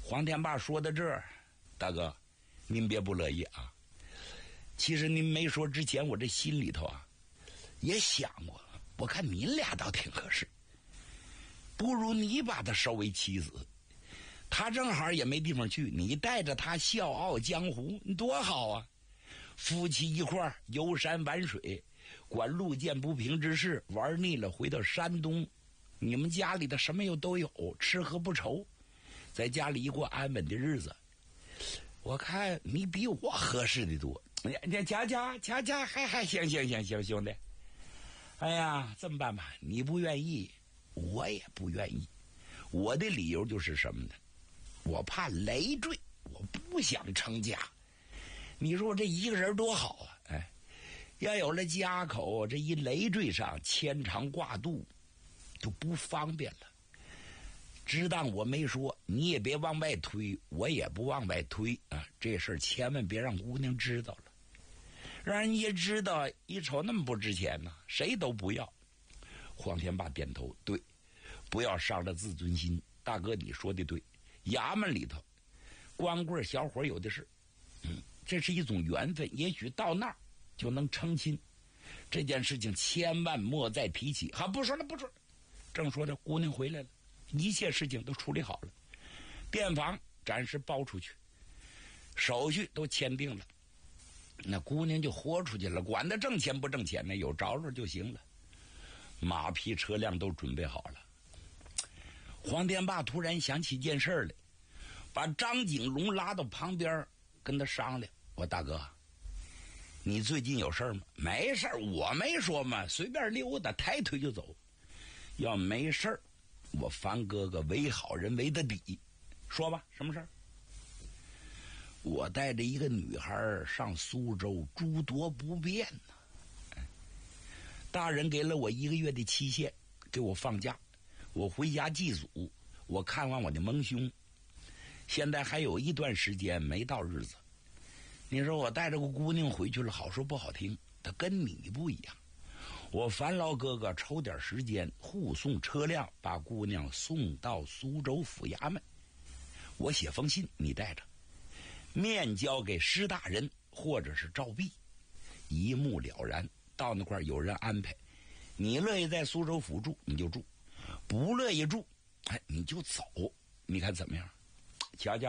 黄天霸说到这儿，大哥，您别不乐意啊。其实您没说之前，我这心里头啊也想过，我看您俩倒挺合适，不如你把他收为妻子，他正好也没地方去，你带着他笑傲江湖，多好啊！夫妻一块儿游山玩水，管路见不平之事，玩腻了回到山东，你们家里的什么都有，吃喝不愁，在家里一过安稳的日子。我看你比我合适的多。佳，还行，兄弟。哎呀，这么办吧，你不愿意，我也不愿意。我的理由就是什么呢？我怕累赘，我不想成家。你说我这一个人多好啊！哎，要有了家口，这一累赘上牵肠挂肚，就不方便了。只当我没说，你也别往外推，我也不往外推啊！这事儿千万别让姑娘知道了，让人家知道，一瞅那么不值钱呢，谁都不要。黄天霸点头，对，不要伤了自尊心。大哥，你说的对，衙门里头光棍小伙有的是，这是一种缘分，也许到那儿就能成亲。这件事情千万莫再提起。好，不说了。正说着，姑娘回来了，一切事情都处理好了，店房暂时包出去，手续都签订了，那姑娘就豁出去了，管他挣钱不挣钱呢，有着落就行了。马匹车辆都准备好了。黄天霸突然想起件事来，把张景龙拉到旁边跟他商量，我大哥，你最近有事吗？没事，我没说嘛，随便溜达，抬腿就走。要没事，我樊哥哥为好人为的底。说吧，什么事儿？我带着一个女孩上苏州，诸多不便呢。大人给了我1个月的期限，给我放假，我回家祭祖，我看望我的蒙兄。现在还有一段时间没到日子，你说我带着个姑娘回去了，好说不好听，她跟你不一样。我樊老哥哥抽点时间护送车辆，把姑娘送到苏州府衙门。我写封信，你带着，面交给施大人或者是赵弼，一目了然。到那块有人安排，你乐意在苏州府住你就住，不乐意住，你就走。你看怎么样？瞧，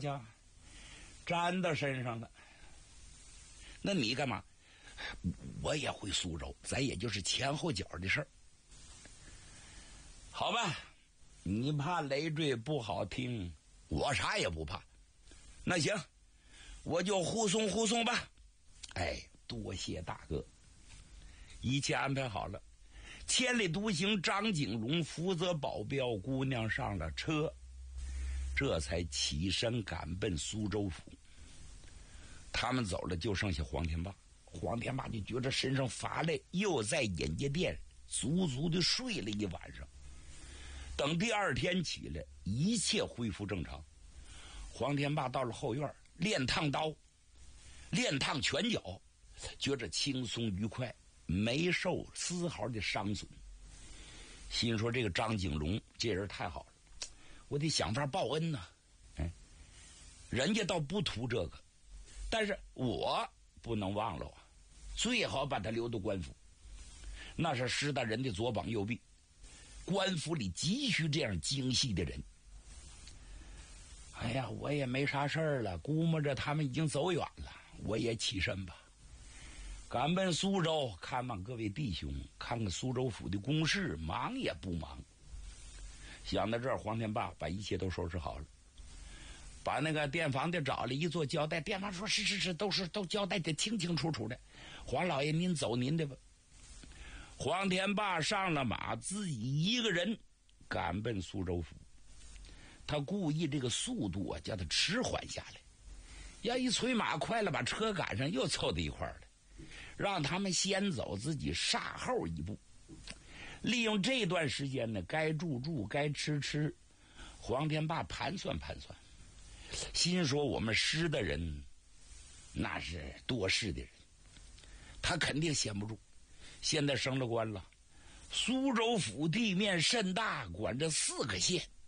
粘到身上了。那你干嘛？我也回苏州，咱也就是前后脚的事儿。好吧，你怕累赘不好听，我啥也不怕。那行，我就护送吧。哎，多谢大哥。一切安排好了，千里独行张景龙负责保镖，姑娘上了车，这才起身赶奔苏州府。他们走了，就剩下黄天霸。黄天霸就觉得身上乏累，又在饮业店足足的睡了一晚上。等第二天起来，一切恢复正常。黄天霸到了后院，练烫刀，练烫拳脚，觉着轻松愉快，没受丝毫的伤损。心说这个张景龙这人太好了，我得想法报恩呢。人家倒不图这个，但是我不能忘了啊，最好把他留到官府，那是施大人的左膀右臂，官府里急需这样精细的人。哎呀，我也没啥事儿了，估摸着他们已经走远了，我也起身吧，赶奔苏州看望各位弟兄，看看苏州府的公事，忙也不忙。想到这儿，黄天霸把一切都收拾好了，把那个店房的找了一做交代。店房说是都交代的清清楚楚的，黄老爷您走您的吧。黄天霸上了马，自己一个人赶奔苏州府。他故意这个速度啊，叫他迟缓下来，要一催马快了，把车赶上又凑到一块儿了，让他们先走，自己煞后一步。利用这段时间呢，该住该吃。黄天霸盘算，心说我们施的人那是多事的人，他肯定闲不住。现在升了官了，苏州府地面甚大，管着4个县，